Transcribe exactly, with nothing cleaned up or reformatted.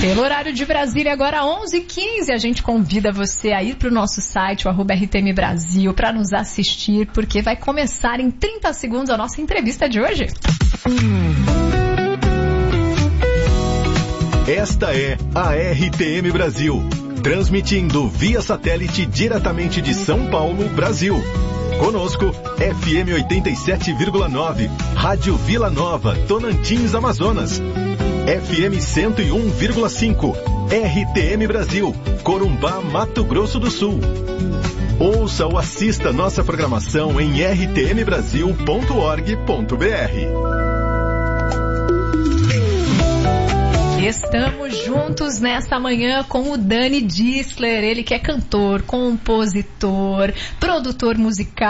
Pelo horário de Brasília, agora onze e quinze, a gente convida você a ir para o nosso site, o arroba R T M Brasil, para nos assistir, porque vai começar em trinta segundos a nossa entrevista de hoje. Esta é a R T M Brasil, transmitindo via satélite diretamente de São Paulo, Brasil. Conosco, F M oitenta e sete vírgula nove, Rádio Vila Nova, Tonantins, Amazonas. F M cento e um vírgula cinco, R T M Brasil, Corumbá, Mato Grosso do Sul. Ouça ou assista nossa programação em r t m brasil ponto org ponto b r. Estamos juntos nesta manhã com o Dani Distler, ele que é cantor, compositor, produtor musical.